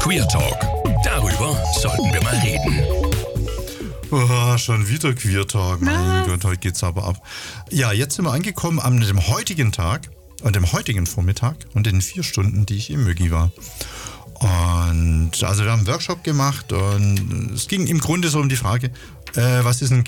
Queer Talk. Darüber sollten wir mal reden. Oh, schon wieder Queer Talk. Mein Gott, heute geht's aber ab. Ja, jetzt sind wir angekommen an dem heutigen Tag und dem heutigen Vormittag und den 4 Stunden, die ich im Mögi war. Und also wir haben einen Workshop gemacht und es ging im Grunde so um die Frage, was ist ein